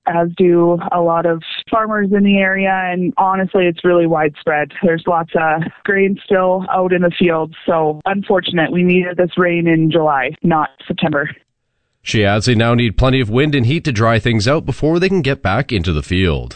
as do a lot of farmers in the area. And honestly, it's really widespread. There's lots of grain still out in the fields. So unfortunate, we needed this rain in July, not September. She adds they now need plenty of wind and heat to dry things out before they can get back into the field.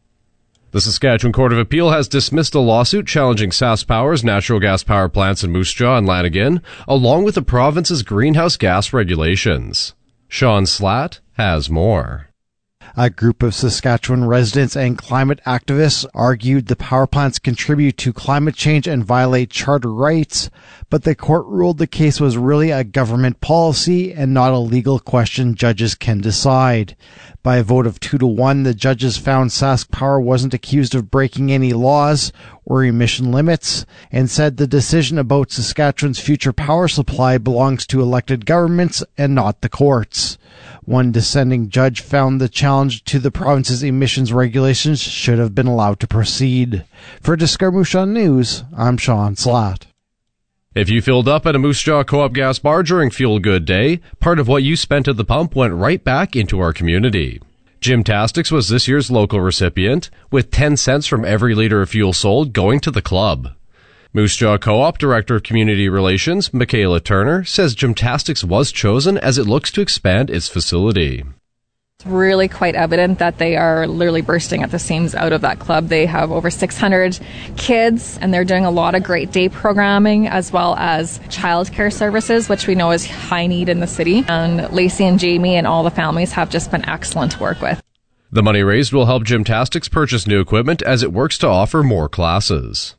The Saskatchewan Court of Appeal has dismissed a lawsuit challenging SaskPower's natural gas power plants in Moose Jaw and Lanigan, along with the province's greenhouse gas regulations. Sean Slatt has more. A group of Saskatchewan residents and climate activists argued the power plants contribute to climate change and violate charter rights, but the court ruled the case was really a government policy and not a legal question judges can decide. By a vote of 2-1, the judges found SaskPower wasn't accused of breaking any laws or emission limits and said the decision about Saskatchewan's future power supply belongs to elected governments and not the courts. One dissenting judge found the challenge to the province's emissions regulations should have been allowed to proceed. For Discover Moose Jaw News, I'm Sean Slatt. If you filled up at a Moose Jaw Co-op gas bar during Fuel Good Day, part of what you spent at the pump went right back into our community. Gymtastics was this year's local recipient, with 10 cents from every liter of fuel sold going to the club. Moose Jaw Co-op Director of Community Relations, Michaela Turner, says Gymtastics was chosen as it looks to expand its facility. It's really quite evident that they are literally bursting at the seams out of that club. They have over 600 kids, and they're doing a lot of great day programming as well as childcare services, which we know is high need in the city. And Lacey and Jamie and all the families have just been excellent to work with. The money raised will help Gymtastics purchase new equipment as it works to offer more classes.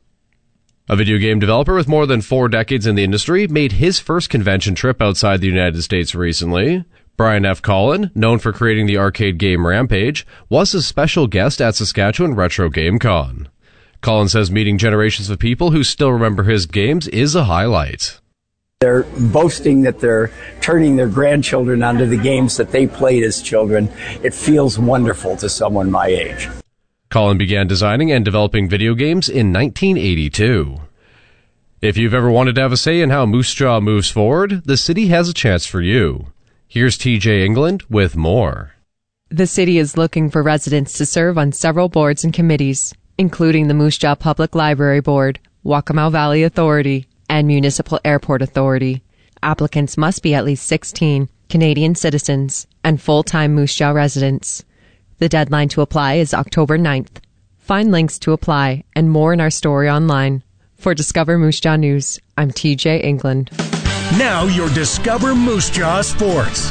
A video game developer with more than 4 decades in the industry made his first convention trip outside the United States recently. Brian F. Collin, known for creating the arcade game Rampage, was a special guest at Saskatchewan Retro Game Con. Collin says meeting generations of people who still remember his games is a highlight. They're boasting that they're turning their grandchildren onto the games that they played as children. It feels wonderful to someone my age. Collin began designing and developing video games in 1982. If you've ever wanted to have a say in how Moose Jaw moves forward, the city has a chance for you. Here's TJ England with more. The city is looking for residents to serve on several boards and committees, including the Moose Jaw Public Library Board, Waccamaw Valley Authority, and Municipal Airport Authority. Applicants must be at least 16, Canadian citizens, and full-time Moose Jaw residents. The deadline to apply is October 9th. Find links to apply and more in our story online. For Discover Moose Jaw News, I'm TJ England. Now your Discover Moose Jaw Sports.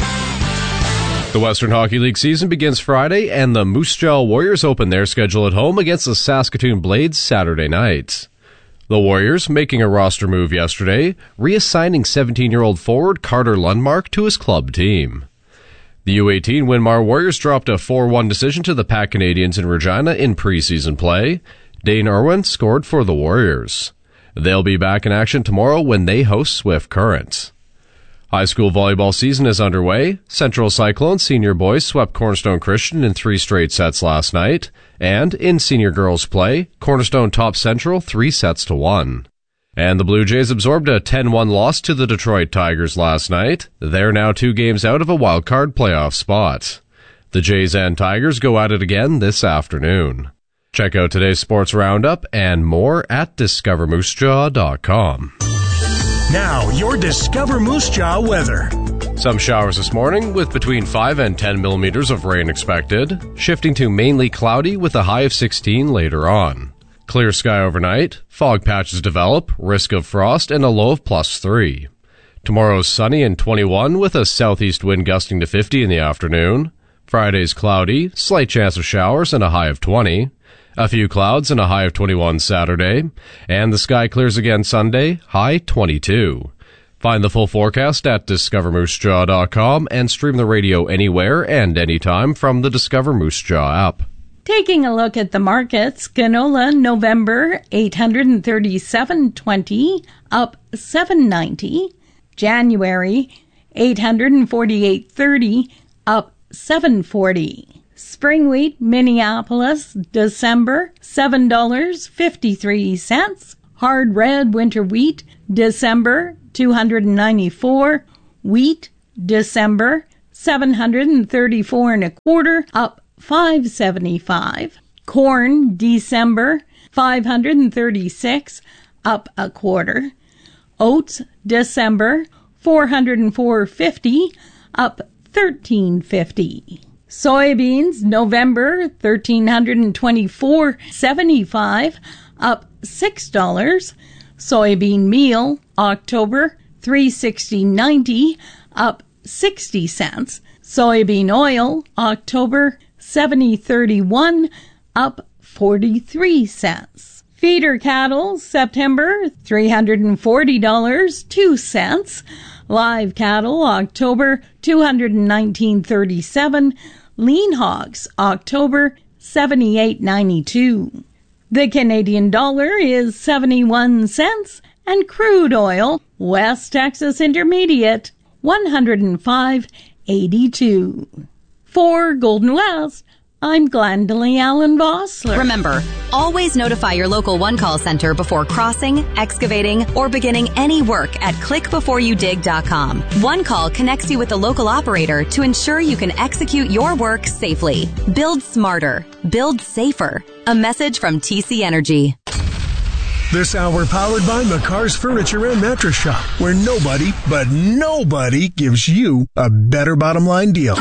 The Western Hockey League season begins Friday, and the Moose Jaw Warriors open their schedule at home against the Saskatoon Blades Saturday night. The Warriors making a roster move yesterday, reassigning 17-year-old forward Carter Lundmark to his club team. The U18 Winmar Warriors dropped a 4-1 decision to the Pac Canadians in Regina in preseason play. Dane Irwin scored for the Warriors. They'll be back in action tomorrow when they host Swift Current. High school volleyball season is underway. Central Cyclones senior boys swept Cornerstone Christian in 3 straight sets last night. And in senior girls play, Cornerstone topped Central 3-1. And the Blue Jays absorbed a 10-1 loss to the Detroit Tigers last night. They're now 2 games out of a wildcard playoff spot. The Jays and Tigers go at it again this afternoon. Check out today's sports roundup and more at discovermoosejaw.com. Now, your Discover Moose Jaw weather. Some showers this morning with between 5 and 10 millimeters of rain expected, shifting to mainly cloudy with a high of 16 later on. Clear sky overnight, fog patches develop, risk of frost, and a low of +3. Tomorrow's sunny and 21 with a southeast wind gusting to 50 in the afternoon. Friday's cloudy, slight chance of showers, and a high of 20. A few clouds and a high of 21 Saturday. And the sky clears again Sunday, high 22. Find the full forecast at discovermoosejaw.com and stream the radio anywhere and anytime from the Discover Moose Jaw app. Taking a look at the markets, canola November $837.20, up $7.90. January $848.30, up $7.40. Spring wheat Minneapolis December $7.53. Hard red winter wheat December $294. Wheat December $734 1/4, up $5.75. Corn, December, $536, up $1/4. Oats, December, $404.50, up $13.50. Soybeans, November, $1,324.75, up $6. Soybean meal, October, $360.90, up 60 cents. Soybean oil, October, $70.31, up 43 cents. Feeder cattle, September, $340, 2 cents. Live cattle, October, $219.37. Lean hogs, October, $78.92. The Canadian dollar is 71 cents, and crude oil, West Texas Intermediate, 105.82. For Golden West, I'm Glendalee Allen Vossler. Remember, always notify your local one-call center before crossing, excavating, or beginning any work at clickbeforeyoudig.com. One Call connects you with the local operator to ensure you can execute your work safely. Build smarter. Build safer. A message from TC Energy. This hour powered by McCarr's Furniture and Mattress Shop, where nobody gives you a better bottom line deal.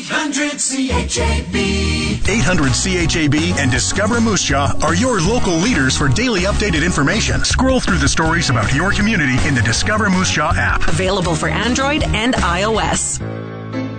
800-CHAB. 800-CHAB and Discover Moose Jaw are your local leaders for daily updated information. Scroll through the stories about your community in the Discover Moose Jaw app. Available for Android and iOS.